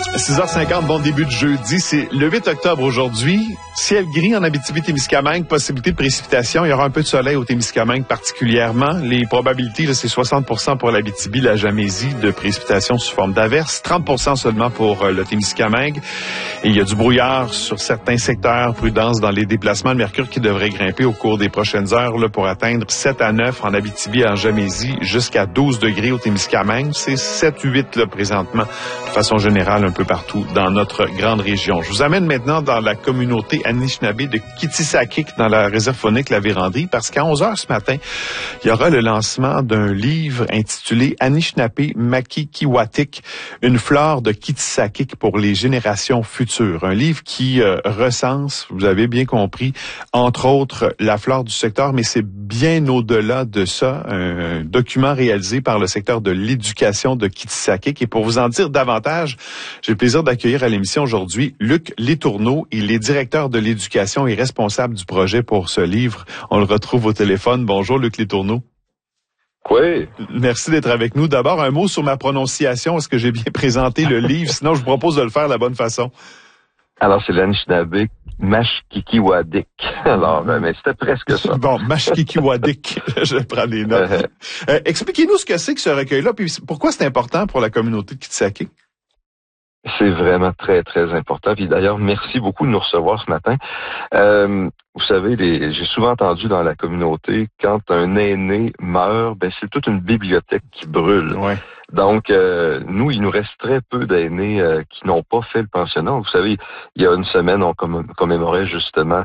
6h50, bon début de jeudi. C'est le 8 octobre aujourd'hui. Ciel gris en Abitibi-Témiscamingue, possibilité de précipitation. Il y aura un peu de soleil au Témiscamingue particulièrement. Les probabilités, là, c'est 60% pour l'Abitibi, la Gamésie, de précipitation sous forme d'averse. 30% seulement pour le Témiscamingue. Et il y a du brouillard sur certains secteurs. Prudence dans les déplacements. Le mercure qui devrait grimper au cours des prochaines heures là, pour atteindre 7 à 9 en Abitibi et en Gamésie, jusqu'à 12 degrés au Témiscamingue. C'est 7-8 là, présentement, de façon générale, un peu partout dans notre grande région. Je vous amène maintenant dans la communauté Anishinaabe de Kitsisakik, dans la réserve faunique La Vérandrie, parce qu'à 11h ce matin, il y aura le lancement d'un livre intitulé Anishinaabe Makikiwatik, une flore de Kitsisakik pour les générations futures. Un livre qui recense, vous avez bien compris, entre autres, la flore du secteur, mais c'est bien au-delà de ça, un document réalisé par le secteur de l'éducation de Kitsisakik. Et pour vous en dire davantage, j'ai le plaisir d'accueillir à l'émission aujourd'hui Luc Letourneau. Il est directeur de l'éducation et responsable du projet pour ce livre. On le retrouve au téléphone. Bonjour Luc Letourneau. Oui. Merci d'être avec nous. D'abord, un mot sur ma prononciation. Est-ce que j'ai bien présenté le livre? Sinon, je vous propose de le faire de la bonne façon. Alors, c'est l'Anishinaabe Makikiwadik. Alors, mais c'était presque ça. Bon, Makikiwadik. Je prends des notes. Expliquez-nous ce que c'est que ce recueil-là, puis pourquoi c'est important pour la communauté de Kitsisakik. C'est vraiment très, très important. Puis d'ailleurs, merci beaucoup de nous recevoir ce matin. Vous savez, j'ai souvent entendu dans la communauté, quand un aîné meurt, c'est toute une bibliothèque qui brûle. Ouais. Donc, nous, il nous reste très peu d'aînés qui n'ont pas fait le pensionnat. Vous savez, il y a une semaine, on commémorait justement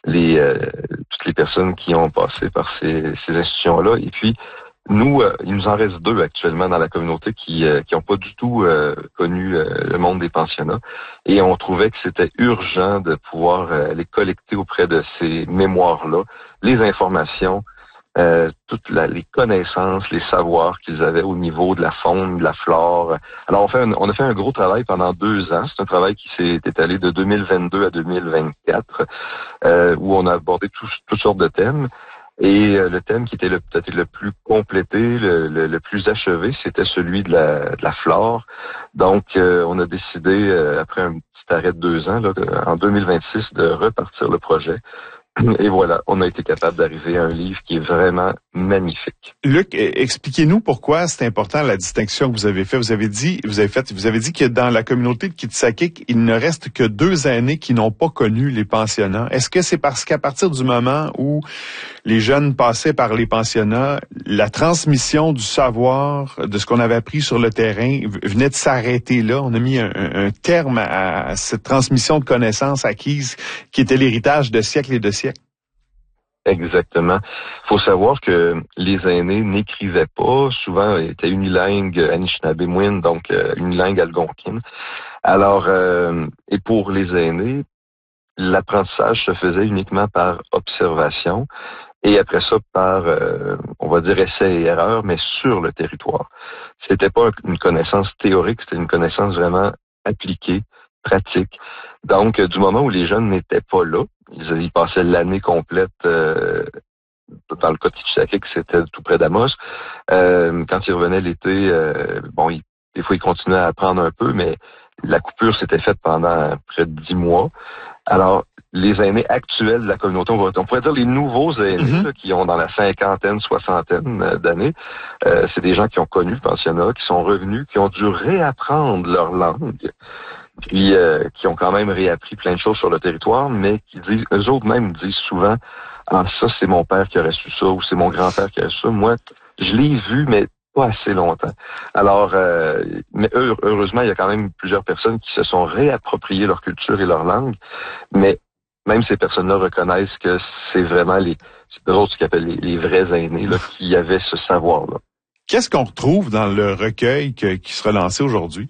toutes les personnes qui ont passé par ces institutions-là. Et puis, nous, il nous en reste 2 actuellement dans la communauté qui ont pas du tout connu le monde des pensionnats. Et on trouvait que c'était urgent de pouvoir les collecter auprès de ces mémoires-là, les informations, toutes les connaissances, les savoirs qu'ils avaient au niveau de la faune, de la flore. Alors, on a fait un gros travail pendant 2 ans. C'est un travail qui s'est étalé de 2022 à 2024, où on a abordé toutes sortes de thèmes. Et le thème qui était peut-être le plus complété, le plus achevé, c'était celui de la flore. Donc, on a décidé, après un petit arrêt de 2 ans, là, en 2026, de repartir le projet. Et voilà, on a été capable d'arriver à un livre qui est vraiment magnifique. Luc, expliquez-nous pourquoi c'est important la distinction que vous avez faite. Vous avez dit que dans la communauté de Kitsisakik, il ne reste que 2 aînés qui n'ont pas connu les pensionnats. Est-ce que c'est parce qu'à partir du moment où les jeunes passaient par les pensionnats, la transmission du savoir, de ce qu'on avait appris sur le terrain, venait de s'arrêter là? On a mis un terme à cette transmission de connaissances acquises qui était l'héritage de siècles et de siècles. Exactement. Faut savoir que les aînés n'écrivaient pas, souvent étaient unilingues Anishinaabemowin, donc unilingues algonquines. Alors, et pour les aînés, l'apprentissage se faisait uniquement par observation et après ça par, on va dire, essai et erreur, mais sur le territoire. C'était pas une connaissance théorique, c'était une connaissance vraiment appliquée, pratique. Donc, du moment où les jeunes n'étaient pas là, ils passaient l'année complète, dans le cas de Kitsisakik, c'était tout près d'Amos. Quand ils revenaient l'été, des fois, ils continuaient à apprendre un peu, mais la coupure s'était faite pendant près de 10 mois. Alors, les aînés actuels de la communauté, on pourrait dire les nouveaux aînés là, qui ont dans la 50aine, 60aine d'années, c'est des gens qui ont connu le pensionnat, qui sont revenus, qui ont dû réapprendre leur langue, puis qui ont quand même réappris plein de choses sur le territoire, mais qui disent, eux autres même disent souvent, ah, ça c'est mon père qui aurait su ça, ou c'est mon grand-père qui aurait su ça. Moi, je l'ai vu, mais pas assez longtemps. Alors, mais heureusement, il y a quand même plusieurs personnes qui se sont réappropriées leur culture et leur langue, mais même ces personnes-là reconnaissent que c'est vraiment c'est d'autres qui appellent les vrais aînés là, qui avaient ce savoir-là. Qu'est-ce qu'on retrouve dans le recueil qui sera lancé aujourd'hui?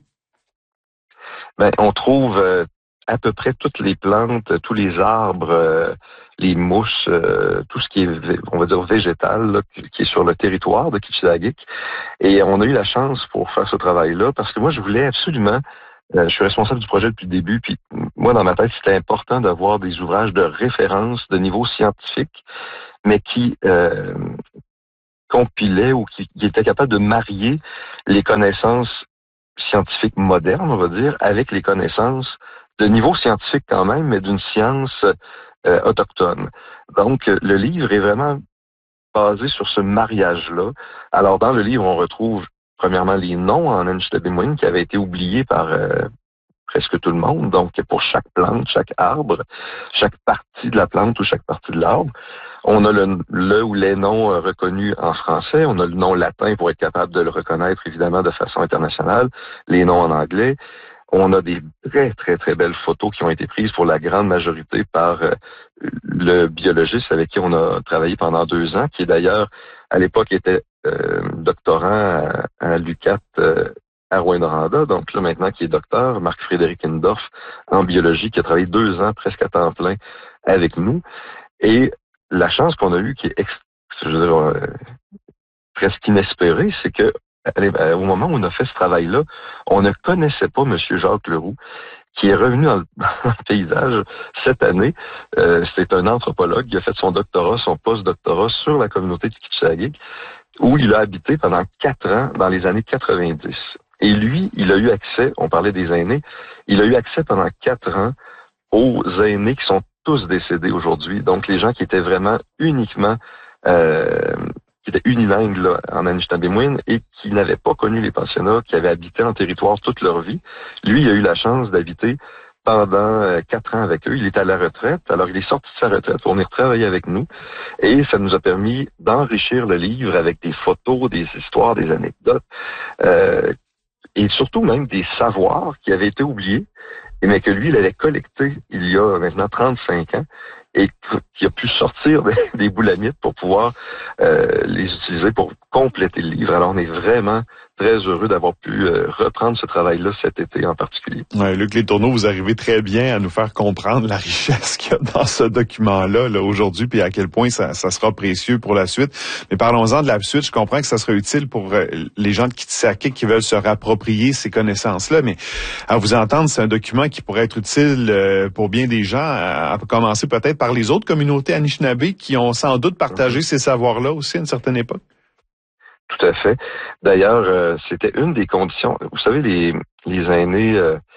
On trouve à peu près toutes les plantes, tous les arbres, les mousses, tout ce qui est, on va dire, végétal, là, qui est sur le territoire de Kitsisakik. Et on a eu la chance pour faire ce travail-là, parce que moi, je voulais absolument, je suis responsable du projet depuis le début, puis moi, dans ma tête, c'était important d'avoir des ouvrages de référence de niveau scientifique, mais qui compilaient ou qui étaient capables de marier les connaissances scientifique moderne, on va dire, avec les connaissances de niveau scientifique quand même, mais d'une science autochtone. Donc, le livre est vraiment basé sur ce mariage-là. Alors, dans le livre, on retrouve premièrement les noms en Anishinaabe qui avaient été oubliés par presque tout le monde. Donc, pour chaque plante, chaque arbre, chaque partie de la plante ou chaque partie de l'arbre, on a le ou les noms reconnus en français. On a le nom latin pour être capable de le reconnaître, évidemment, de façon internationale. Les noms en anglais. On a des très, très, très belles photos qui ont été prises pour la grande majorité par le biologiste avec qui on a travaillé pendant 2 ans, qui d'ailleurs, à l'époque, était doctorant à l'UQAT à Rouyn-Noranda, donc là maintenant qui est docteur, Marc-Frédéric Indorf, en biologie, qui a travaillé 2 ans presque à temps plein avec nous. Et la chance qu'on a eue, qui est presque inespérée, c'est que au moment où on a fait ce travail-là, on ne connaissait pas M. Jacques Leroux, qui est revenu dans le paysage cette année. C'est un anthropologue qui a fait son doctorat, son post-doctorat sur la communauté de Kitchagik, où il a habité pendant 4 ans dans les années 90. Et lui, il a eu accès, on parlait des aînés, il a eu accès pendant 4 ans aux aînés qui sont tous décédés aujourd'hui. Donc, les gens qui étaient vraiment uniquement qui étaient unilingues là, en Anishinaabe et qui n'avaient pas connu les pensionnats, qui avaient habité en territoire toute leur vie. Lui, il a eu la chance d'habiter pendant 4 ans avec eux. Il est à la retraite. Alors, il est sorti de sa retraite pour venir travailler avec nous. Et ça nous a permis d'enrichir le livre avec des photos, des histoires, des anecdotes, et surtout même des savoirs qui avaient été oubliés, mais que lui, il avait collecté il y a maintenant 35 ans et qui a pu sortir des boulamites pour pouvoir les utiliser pour compléter le livre. Alors, on est vraiment très heureux d'avoir pu reprendre ce travail-là cet été en particulier. Ouais, Luc Letourneau, vous arrivez très bien à nous faire comprendre la richesse qu'il y a dans ce document-là là, aujourd'hui, puis à quel point ça sera précieux pour la suite. Mais parlons-en de la suite. Je comprends que ça sera utile pour les gens de Kitsakik qui veulent se réapproprier ces connaissances-là, mais à vous entendre, c'est un document qui pourrait être utile pour bien des gens, à commencer peut-être par les autres communautés Anishinaabe qui ont sans doute partagé ces savoirs-là aussi à une certaine époque. Tout à fait. D'ailleurs, c'était une des conditions. Vous savez, les aînés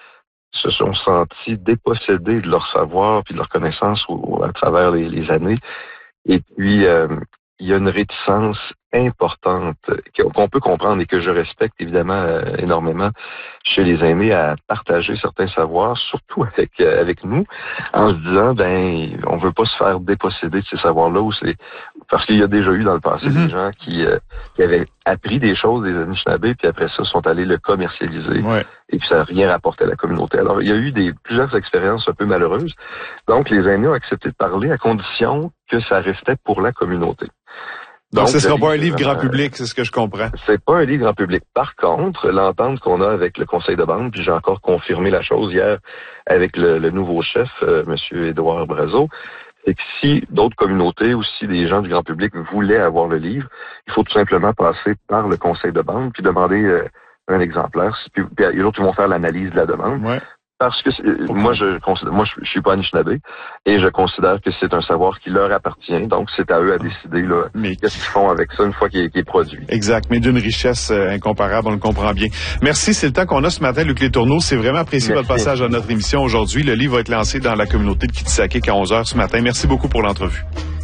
se sont sentis dépossédés de leur savoir puis de leur connaissance à travers les années. Et puis, il y a une réticence importante qu'on peut comprendre et que je respecte évidemment énormément chez les aînés à partager certains savoirs, surtout avec nous, en se disant on veut pas se faire déposséder de ces savoirs-là parce qu'il y a déjà eu dans le passé des gens qui avaient appris des choses des Anishinaabe puis après ça sont allés le commercialiser et puis ça n'a rien rapporté à la communauté. Alors il y a eu plusieurs expériences un peu malheureuses. Donc les aînés ont accepté de parler à condition que ça restait pour la communauté. Donc, ce ne sera pas un livre grand public, c'est ce que je comprends. C'est pas un livre grand public. Par contre, l'entente qu'on a avec le conseil de bande, puis j'ai encore confirmé la chose hier avec le nouveau chef, Monsieur Édouard Brazeau, c'est que si d'autres communautés ou si des gens du grand public voulaient avoir le livre, il faut tout simplement passer par le conseil de bande puis demander un exemplaire. Puis les autres vont faire l'analyse de la demande. Ouais. Parce que moi je suis pas Anishinaabe et je considère que c'est un savoir qui leur appartient, donc c'est à eux à décider là qu'est-ce qu'ils font avec ça une fois qu'il est produit. Exact, mais d'une richesse incomparable, on le comprend bien. Merci, c'est le temps qu'on a ce matin, Luc Letourneau. C'est vraiment apprécié votre passage à notre émission aujourd'hui. Le livre va être lancé dans la communauté de Kitsakik à 11h ce matin. Merci beaucoup pour l'entrevue.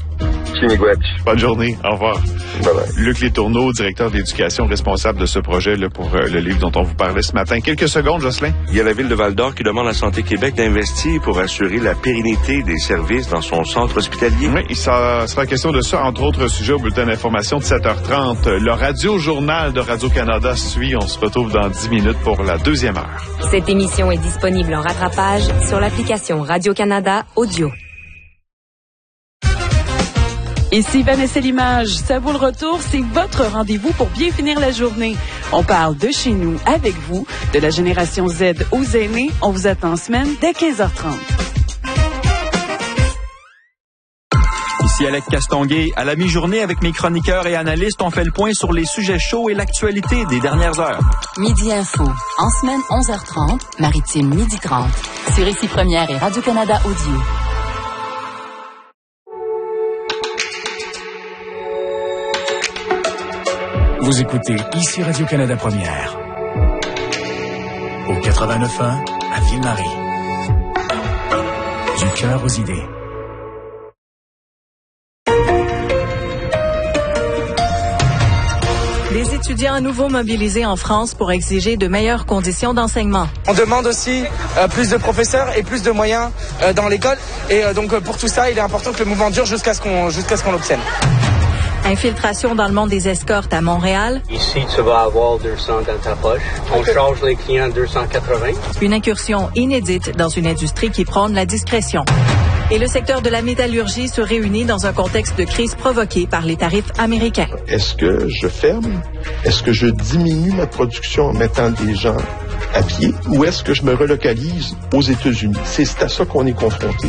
Bonne journée. Au revoir. Bye-bye. Luc Letourneau, directeur d'éducation responsable de ce projet là pour le livre dont on vous parlait ce matin. Quelques secondes, Jocelyn. Il y a la Ville de Val-d'Or qui demande à Santé Québec d'investir pour assurer la pérennité des services dans son centre hospitalier. Oui, ça sera question de ça, entre autres sujets au bulletin d'information de 7h30. Le radio-journal de Radio-Canada suit. On se retrouve dans 10 minutes pour la 2e heure. Cette émission est disponible en rattrapage sur l'application Radio-Canada Audio. Ici Vanessa Limage. Ça vaut le retour, c'est votre rendez-vous pour bien finir la journée. On parle de chez nous, avec vous, de la génération Z aux aînés. On vous attend en semaine dès 15h30. Ici Alec Castonguay. À la mi-journée, avec mes chroniqueurs et analystes, on fait le point sur les sujets chauds et l'actualité des dernières heures. Midi Info. En semaine, 11h30. Maritime, 12h30. Sur Ici Première et Radio-Canada Audio. Vous écoutez Ici Radio-Canada Première. 89.1 à Ville-Marie. Du cœur aux idées. Des étudiants à nouveau mobilisés en France pour exiger de meilleures conditions d'enseignement. On demande aussi plus de professeurs et plus de moyens dans l'école. Et donc pour tout ça, il est important que le mouvement dure jusqu'à ce qu'on l'obtienne. Infiltration dans le monde des escortes à Montréal. Ici, tu vas avoir 200 dans ta poche. On charge les clients 280. Une incursion inédite dans une industrie qui prône la discrétion. Et le secteur de la métallurgie se réunit dans un contexte de crise provoquée par les tarifs américains. Est-ce que je ferme? Est-ce que je diminue ma production en mettant des gens à pied? Ou est-ce que je me relocalise aux États-Unis? C'est à ça qu'on est confronté.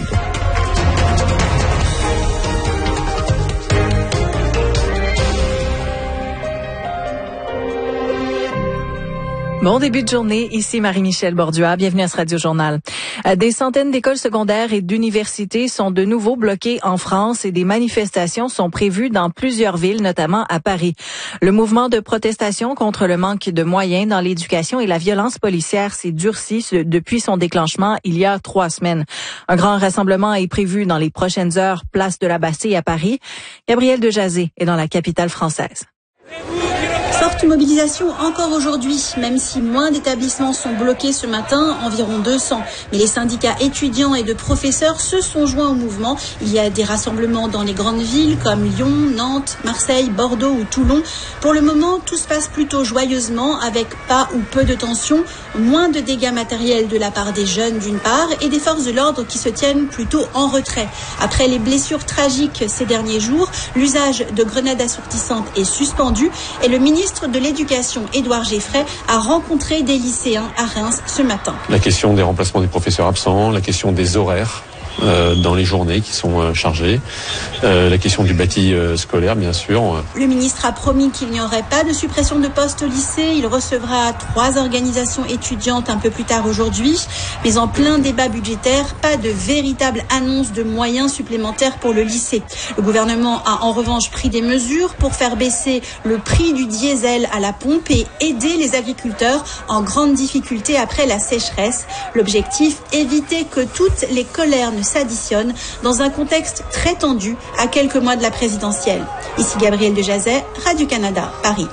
Bon début de journée, ici Marie-Michel Bordua, bienvenue à ce Radio Journal. Des centaines d'écoles secondaires et d'universités sont de nouveau bloquées en France et des manifestations sont prévues dans plusieurs villes, notamment à Paris. Le mouvement de protestation contre le manque de moyens dans l'éducation et la violence policière s'est durci depuis son déclenchement il y a 3 semaines. Un grand rassemblement est prévu dans les prochaines heures, place de la Bastille à Paris. Gabrielle Dejazet est dans la capitale française. Forte mobilisation encore aujourd'hui, même si moins d'établissements sont bloqués ce matin, environ 200. Mais les syndicats étudiants et de professeurs se sont joints au mouvement. Il y a des rassemblements dans les grandes villes comme Lyon, Nantes, Marseille, Bordeaux ou Toulon. Pour le moment, tout se passe plutôt joyeusement, avec pas ou peu de tensions, moins de dégâts matériels de la part des jeunes d'une part et des forces de l'ordre qui se tiennent plutôt en retrait. Après les blessures tragiques ces derniers jours, l'usage de grenades assourdissantes est suspendu et le ministre de l'Éducation, Édouard Geffray, a rencontré des lycéens à Reims ce matin. La question des remplacements des professeurs absents, la question des horaires dans les journées qui sont chargées, la question du bâti scolaire, bien sûr. Le ministre a promis qu'il n'y aurait pas de suppression de postes au lycée. Il recevra 3 organisations étudiantes un peu plus tard aujourd'hui. Mais en plein débat budgétaire, pas de véritable annonce de moyens supplémentaires pour le lycée. Le gouvernement a en revanche pris des mesures pour faire baisser le prix du diesel à la pompe et aider les agriculteurs en grande difficulté après la sécheresse. L'objectif, éviter que toutes les colères ne s'additionnent dans un contexte très tendu à quelques mois de la présidentielle. Ici Gabrielle Dejazet, Radio-Canada, Paris.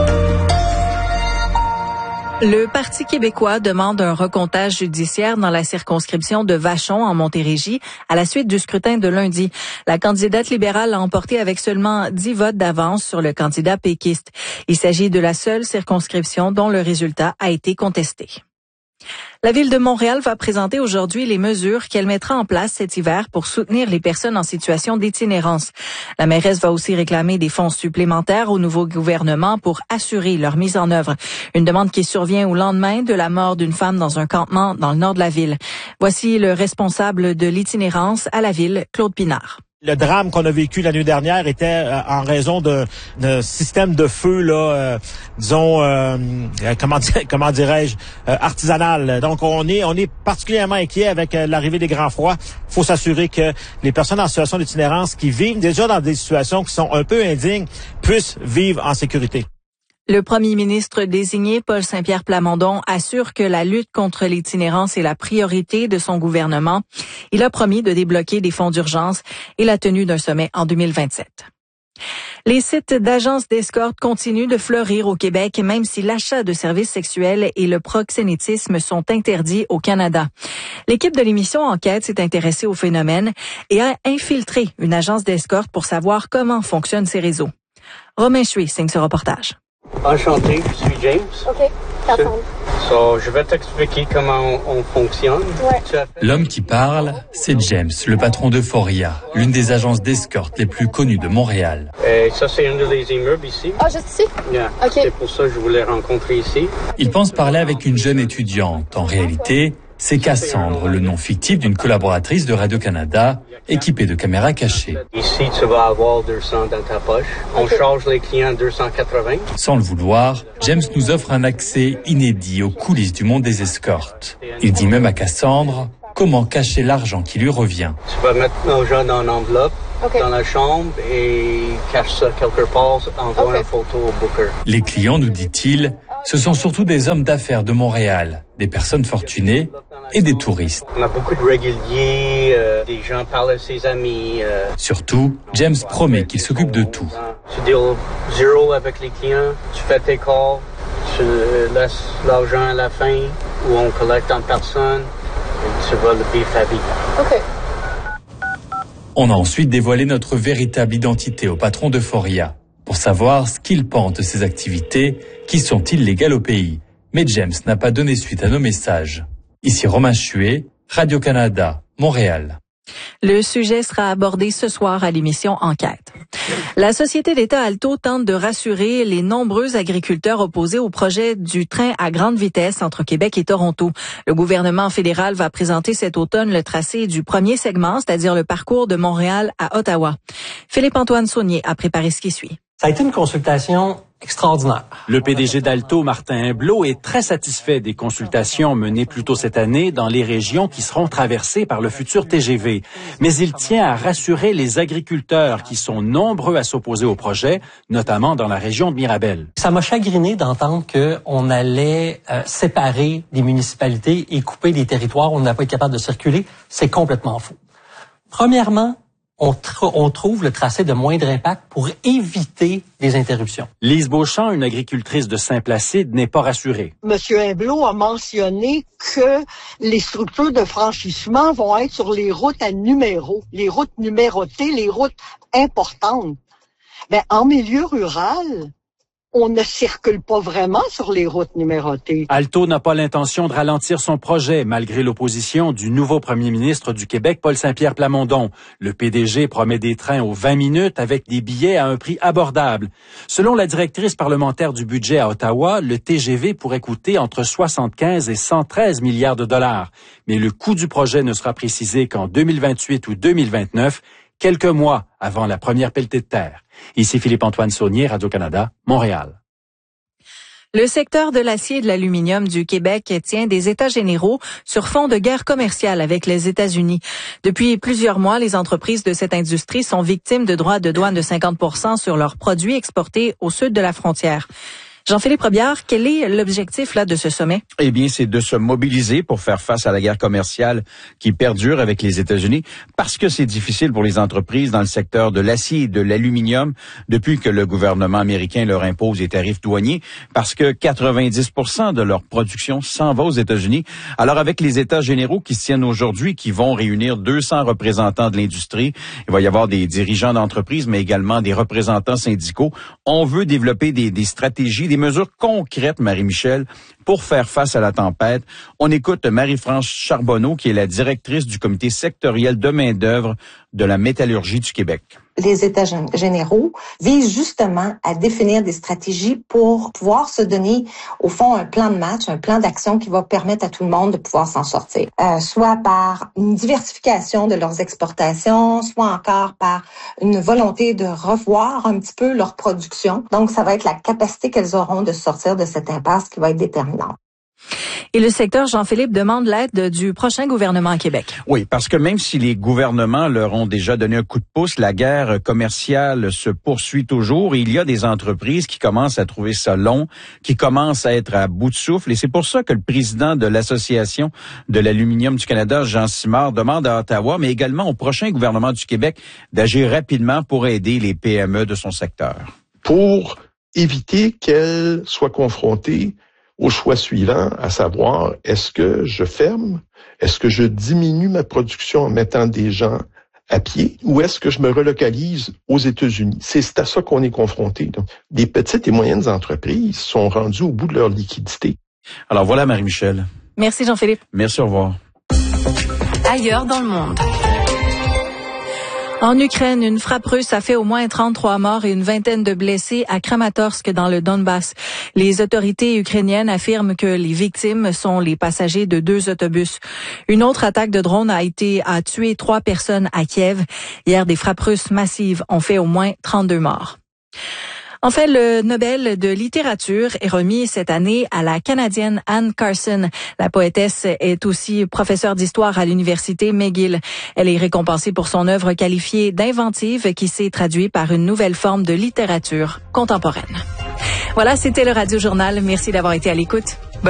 Le Parti québécois demande un recomptage judiciaire dans la circonscription de Vachon en Montérégie à la suite du scrutin de lundi. La candidate libérale l'a emporté avec seulement 10 votes d'avance sur le candidat péquiste. Il s'agit de la seule circonscription dont le résultat a été contesté. La Ville de Montréal va présenter aujourd'hui les mesures qu'elle mettra en place cet hiver pour soutenir les personnes en situation d'itinérance. La mairesse va aussi réclamer des fonds supplémentaires au nouveau gouvernement pour assurer leur mise en œuvre. Une demande qui survient au lendemain de la mort d'une femme dans un campement dans le nord de la ville. Voici le responsable de l'itinérance à la ville, Claude Pinard. Le drame qu'on a vécu la nuit dernière était en raison d'un système de feu, comment dirais-je, artisanal. Donc, on est particulièrement inquiet avec l'arrivée des grands froids. Il faut s'assurer que les personnes en situation d'itinérance qui vivent déjà dans des situations qui sont un peu indignes puissent vivre en sécurité. Le premier ministre désigné, Paul Saint-Pierre Plamondon, assure que la lutte contre l'itinérance est la priorité de son gouvernement. Il a promis de débloquer des fonds d'urgence et la tenue d'un sommet en 2027. Les sites d'agences d'escorte continuent de fleurir au Québec, même si l'achat de services sexuels et le proxénétisme sont interdits au Canada. L'équipe de l'émission Enquête s'est intéressée au phénomène et a infiltré une agence d'escorte pour savoir comment fonctionnent ces réseaux. Romain Chuy signe ce reportage. Enchanté, je suis James. OK, t'attends. Je vais t'expliquer comment on fonctionne. Ouais. L'homme qui parle, c'est James, le patron d'Euphoria, l'une des agences d'escorte les plus connues de Montréal. Et ça, c'est un des immeubles ici. Ah, juste ici? Yeah. OK. C'est pour ça que je voulais rencontrer ici. Il pense parler avec une jeune étudiante. En réalité, c'est Cassandre, le nom fictif d'une collaboratrice de Radio-Canada, équipée de caméras cachées. Ici, tu vas avoir 200 dans ta poche. On charge les clients 280. Sans le vouloir, James nous offre un accès inédit aux coulisses du monde des escortes. Il dit même à Cassandre comment cacher l'argent qui lui revient. Tu vas mettre nos gens dans une enveloppe, dans la chambre, et cache ça quelque part, envoie une photo au booker. Les clients, nous dit-il, Ce sont surtout des hommes d'affaires de Montréal, des personnes fortunées et des touristes. On a beaucoup de réguliers, des gens parlent à ses amis. Surtout, James promet qu'il s'occupe de tout. Tu deals zéro avec les clients, tu fais tes calls, tu laisses l'argent à la fin ou on collecte en personne et tu vas le bif à vie. OK. On a ensuite dévoilé notre véritable identité au patron d'Euphoria pour savoir ce qu'il pense de ces activités qui sont illégales au pays. Mais James n'a pas donné suite à nos messages. Ici Romain Chuet, Radio-Canada, Montréal. Le sujet sera abordé ce soir à l'émission Enquête. La société d'État Alto tente de rassurer les nombreux agriculteurs opposés au projet du train à grande vitesse entre Québec et Toronto. Le gouvernement fédéral va présenter cet automne le tracé du premier segment, c'est-à-dire le parcours de Montréal à Ottawa. Philippe-Antoine Saunier a préparé ce qui suit. Ça a été une consultation extraordinaire. Le PDG d'Alto, Martin Hublot, est très satisfait des consultations menées plus tôt cette année dans les régions qui seront traversées par le futur TGV. Mais il tient à rassurer les agriculteurs qui sont nombreux à s'opposer au projet, notamment dans la région de Mirabel. Ça m'a chagriné d'entendre qu'on allait séparer des municipalités et couper des territoires où on n'a pas été capable de circuler. C'est complètement faux. Premièrement, on trouve le tracé de moindre impact pour éviter des interruptions. Lise Beauchamp, une agricultrice de Saint-Placide, n'est pas rassurée. Monsieur Hublot a mentionné que les structures de franchissement vont être sur les routes à numéro, les routes numérotées, les routes importantes. Ben, en milieu rural, on ne circule pas vraiment sur les routes numérotées. Alto n'a pas l'intention de ralentir son projet, malgré l'opposition du nouveau premier ministre du Québec, Paul Saint-Pierre Plamondon. Le PDG promet des trains aux 20 minutes avec des billets à un prix abordable. Selon la directrice parlementaire du budget à Ottawa, le TGV pourrait coûter entre 75 et 113 milliards de dollars. Mais le coût du projet ne sera précisé qu'en 2028 ou 2029, quelques mois avant la première pelletée de terre. Ici Philippe-Antoine Saunier, Radio-Canada, Montréal. Le secteur de l'acier et de l'aluminium du Québec tient des états généraux sur fond de guerre commerciale avec les États-Unis. Depuis plusieurs mois, les entreprises de cette industrie sont victimes de droits de douane de 50% sur leurs produits exportés au sud de la frontière. Jean-Philippe Robillard, quel est l'objectif là de ce sommet? Eh bien, c'est de se mobiliser pour faire face à la guerre commerciale qui perdure avec les États-Unis, parce que c'est difficile pour les entreprises dans le secteur de l'acier et de l'aluminium depuis que le gouvernement américain leur impose des tarifs douaniers, parce que 90% de leur production s'en va aux États-Unis. Alors, avec les États généraux qui se tiennent aujourd'hui, qui vont réunir 200 représentants de l'industrie, il va y avoir des dirigeants d'entreprises, mais également des représentants syndicaux. On veut développer des stratégies, des mesures concrètes, Marie-Michel, pour faire face à la tempête. On écoute Marie-France Charbonneau, qui est la directrice du comité sectoriel de main-d'œuvre de la métallurgie du Québec. Les États généraux visent justement à définir des stratégies pour pouvoir se donner, au fond, un plan de match, un plan d'action qui va permettre à tout le monde de pouvoir s'en sortir. Soit par une diversification de leurs exportations, soit encore par une volonté de revoir un petit peu leur production. Donc, ça va être la capacité qu'elles auront de sortir de cette impasse qui va être déterminante. Et le secteur, Jean-Philippe, demande l'aide du prochain gouvernement à Québec. Oui, parce que même si les gouvernements leur ont déjà donné un coup de pouce, la guerre commerciale se poursuit toujours. Et il y a des entreprises qui commencent à trouver ça long, qui commencent à être à bout de souffle. Et c'est pour ça que le président de l'Association de l'aluminium du Canada, Jean Simard, demande à Ottawa, mais également au prochain gouvernement du Québec, d'agir rapidement pour aider les PME de son secteur. Pour éviter qu'elles soient confrontées au choix suivant, à savoir, est-ce que je ferme? Est-ce que je diminue ma production en mettant des gens à pied? Ou est-ce que je me relocalise aux États-Unis? C'est à ça qu'on est confronté. Les petites et moyennes entreprises sont rendues au bout de leur liquidité. Alors voilà, Marie-Michel. Merci, Jean-Philippe. Merci, au revoir. Ailleurs dans le monde. En Ukraine, une frappe russe a fait au moins 33 morts et une vingtaine de blessés à Kramatorsk dans le Donbass. Les autorités ukrainiennes affirment que les victimes sont les passagers de 2 autobus. Une autre attaque de drone a tué 3 personnes à Kiev. Hier, des frappes russes massives ont fait au moins 32 morts. Enfin, le Nobel de littérature est remis cette année à la Canadienne Anne Carson. La poétesse est aussi professeure d'histoire à l'université McGill. Elle est récompensée pour son œuvre qualifiée d'inventive qui s'est traduite par une nouvelle forme de littérature contemporaine. Voilà, c'était le Radio Journal. Merci d'avoir été à l'écoute.